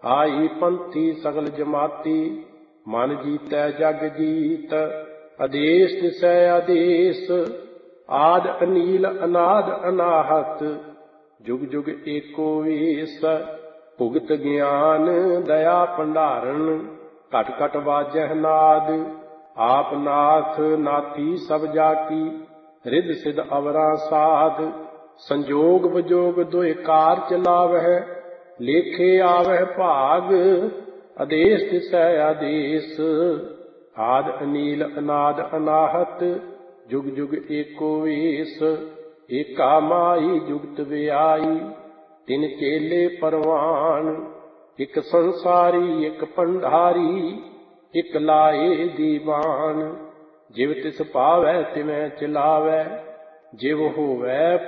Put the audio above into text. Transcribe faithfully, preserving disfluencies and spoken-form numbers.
ਆਈ ਪੰਥੀ ਸਗਲ ਜਮਾਤੀ, ਮਨ ਜੀਤੈ ਜਗ ਜੀਤ। ਆਦੇਸ ਦਿਸੈ ਆਦੇਸ, ਆਦ ਅਨੀਲ ਅਨਾਦ ਅਨਾਹਤ। ਜੁਗ ਜੁਗ ਏਕੋ ਵੇਸ, ਭੁਗਤ ਗਿਆਨ ਦਇਆ ਭੰਡਾਰਨ। ਘਟ ਘਟ ਵਾਜਹਿ ਨਾਦ, ਆਪ ਨਾਥ ਨਾਥੀ ਸਭ ਜਾ ਕੀ। ਰਿੱਧ ਸਿੱਧ ਅਵਰਾਂ ਸਾਧ, ਸੰਜੋਗ ਵਿਜੋਗ ਦੁਇ ਕਾਰ ਚਲਾਵਹਿ। ਲੇਖੇ ਆਵਹਿ ਭਾਗ, ਆਦੇਸ ਦਿਸੈ ਆਦੇਸ। ਆਦ ਅਨੀਲ ਅਨਾਦ ਅਨਾਹਤ, ਜੁਗ ਜੁਗ ਏਕੋ ਵੇਸ। ਏਕਾ ਮਾਈ ਜੁਗਤ ਵਿਆਈ, ਤਿਨ ਚੇਲੇ ਪਰਵਾਨ। ਇਕ ਸੰਸਾਰੀ ਇਕ ਭੰਡਾਰੀ, ਇਕ ਲਾਏ ਦੀਵਾਨ। ਜਿਵ ਤਿਸ ਪਾਵੈ ਤਿਵੈ ਚਲਾਵੈ, ਜਿਵ ਹੋਵੈ